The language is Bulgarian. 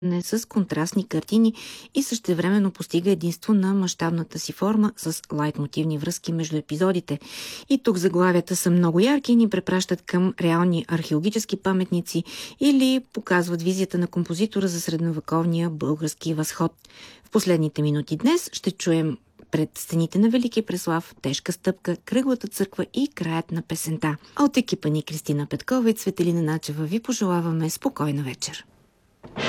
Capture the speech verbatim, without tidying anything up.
не с контрастни картини и същевременно постига единство на мащабната си форма с лайтмотивни връзки между епизодите. И тук заглавията са много ярки и ни препращат към реални археологически паметници или показват визията на композитора за средновековния български възход. В последните минути днес ще чуем пред стените на Велики Преслав, Тежка стъпка, Кръглата църква и краят на песента. А от екипа ни Кристина Петкова и Цветелина Начева ви пожелаваме спокойна вечер.